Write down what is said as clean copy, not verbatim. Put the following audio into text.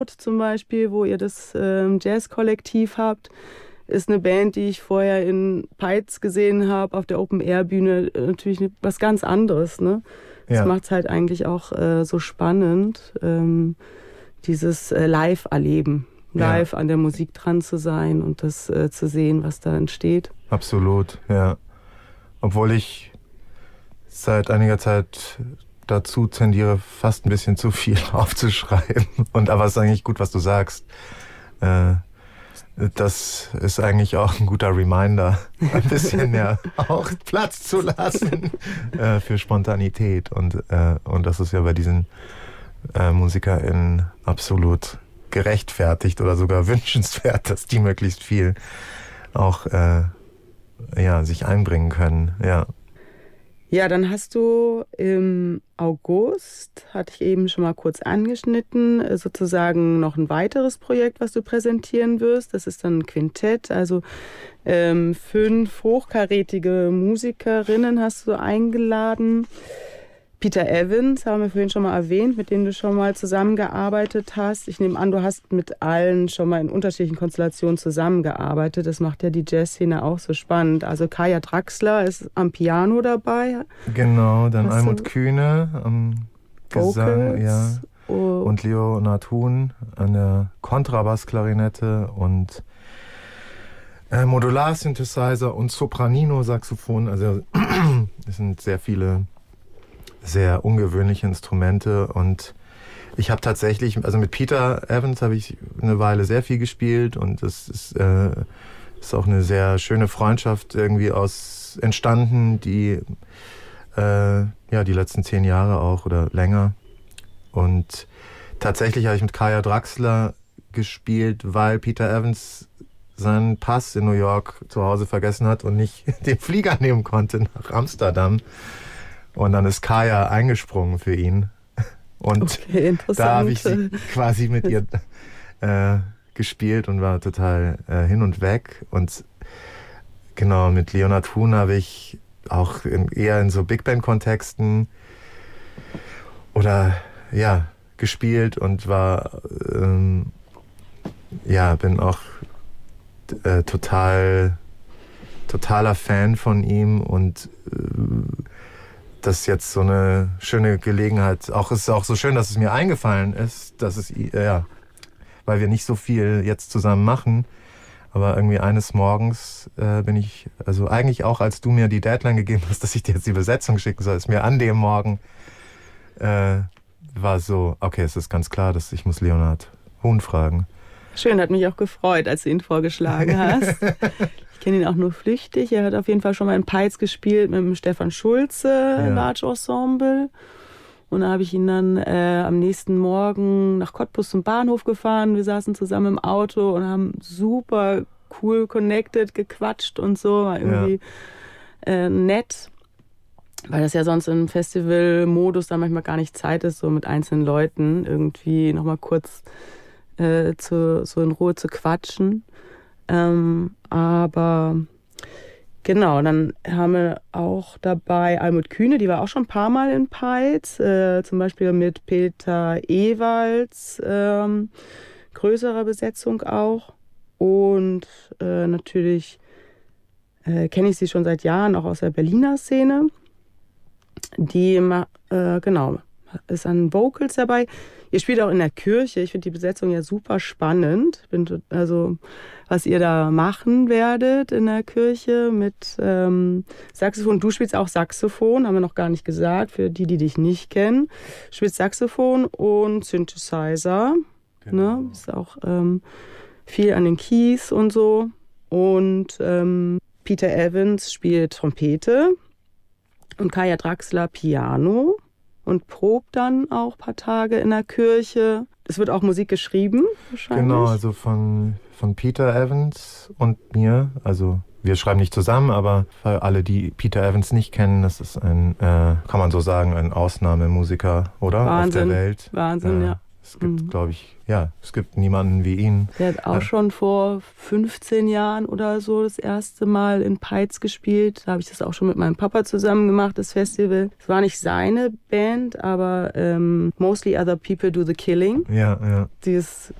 zum Beispiel, wo ihr das Jazz-Kollektiv habt, ist eine Band, die ich vorher in Peitz gesehen habe, auf der Open-Air-Bühne, natürlich was ganz anderes. Ne? Das Ja, macht es halt eigentlich auch so spannend, dieses Live-Erleben, ja, live an der Musik dran zu sein und das zu sehen, was da entsteht. absolut, ja. Obwohl ich seit einiger Zeit dazu tendiere, fast ein bisschen zu viel aufzuschreiben. Aber es ist eigentlich gut, was du sagst. Äh, Das ist eigentlich auch ein guter Reminder, ein bisschen ja auch Platz zu lassen für Spontanität. Und das ist ja bei diesen MusikerInnen absolut gerechtfertigt oder sogar wünschenswert, dass die möglichst viel auch ja, sich einbringen können. Ja. Ja, dann hast du im August, hatte ich eben schon mal kurz angeschnitten, sozusagen noch ein weiteres Projekt, was du präsentieren wirst. Das ist dann ein Quintett, also 5 hochkarätige Musikerinnen hast du eingeladen. Peter Evans, haben wir vorhin schon mal erwähnt, mit dem du schon mal zusammengearbeitet hast. Ich nehme an, du hast mit allen schon mal in unterschiedlichen Konstellationen zusammengearbeitet. Das macht ja die Jazzszene auch so spannend. Also Kaya Draxler ist am Piano dabei. Genau, dann Hast Almut du Kühne am Gesang, ja. Vocals? Oh, Und Leonard Huhn an der Kontrabassklarinette und Modular-Synthesizer und Sopranino-Saxophon. Also es sind sehr viele sehr ungewöhnliche Instrumente und ich habe tatsächlich, also mit Peter Evans habe ich eine Weile sehr viel gespielt und das ist auch eine sehr schöne Freundschaft irgendwie entstanden, die ja die letzten 10 Jahre auch oder länger. Und tatsächlich habe ich mit Kaya Draxler gespielt, weil Peter Evans seinen Pass in New York zu Hause vergessen hat und nicht den Flieger nehmen konnte nach Amsterdam. Und dann ist Kaya eingesprungen für ihn. Und okay, interessant. da habe ich sie quasi mit ihr gespielt und war total hin und weg. Und genau, mit Leonard Huhn habe ich auch eher in so Big Band-Kontexten oder ja, gespielt und war ja, bin auch totaler Fan von ihm und das ist jetzt so eine schöne Gelegenheit. Auch es ist auch so schön, dass es mir eingefallen ist, dass es ja, weil wir nicht so viel jetzt zusammen machen. Aber irgendwie eines Morgens bin ich, also eigentlich auch, als du mir die Deadline gegeben hast, dass ich dir jetzt die Besetzung schicken soll, ist mir an dem Morgen war so, okay, es ist ganz klar, dass ich muss Leonard Huhn fragen. Schön, hat mich auch gefreut, als du ihn vorgeschlagen hast. Ich kenne ihn auch nur flüchtig. Er hat auf jeden Fall schon mal in Peitz gespielt mit dem Stefan Schulze, Large Ensemble. Und da habe ich ihn dann am nächsten Morgen nach Cottbus zum Bahnhof gefahren. Wir saßen zusammen im Auto und haben super cool connected, gequatscht und so. War irgendwie nett, weil das ja sonst im Festival-Modus da manchmal gar nicht Zeit ist, so mit einzelnen Leuten irgendwie nochmal kurz so in Ruhe zu quatschen. Aber genau, dann haben wir auch dabei Almut Kühne, die war auch schon ein paar Mal in Peitz, zum Beispiel mit Peter Ewalds, größerer Besetzung auch. Und natürlich kenne ich sie schon seit Jahren, auch aus der Berliner Szene. Die, genau, ist an Vocals dabei. Ihr spielt auch in der Kirche. Ich finde die Besetzung ja super spannend. Also, was ihr da machen werdet in der Kirche mit Saxophon. Du spielst auch Saxophon, haben wir noch gar nicht gesagt, für die, die dich nicht kennen. Du spielst Saxophon und Synthesizer. Genau. Ne? Ist auch viel an den Keys und so. Und Peter Evans spielt Trompete und Kaya Draxler Piano. Und probt dann auch ein paar Tage in der Kirche. Es wird auch Musik geschrieben, wahrscheinlich. Genau, also von Peter Evans und mir. Also wir schreiben nicht zusammen, aber für alle, die Peter Evans nicht kennen, das ist ein, kann man so sagen, ein Ausnahmemusiker, oder? Wahnsinn. Auf der Welt. Wahnsinn, ja. Es gibt, glaube ich, es gibt niemanden wie ihn. Der hat auch schon vor 15 Jahren oder so das erste Mal in Peitz gespielt. Da habe ich das auch schon mit meinem Papa zusammen gemacht, das Festival. Es war nicht seine Band, aber Mostly Other People Do the Killing. Ja. Die ist